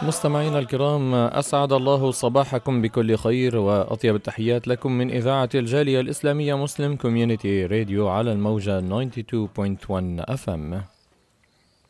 مستمعينا الكرام، أسعد الله صباحكم بكل خير وأطيب التحيات لكم من إذاعة الجالية الإسلامية مسلم كوميونيتي راديو على الموجة 92.1 FM.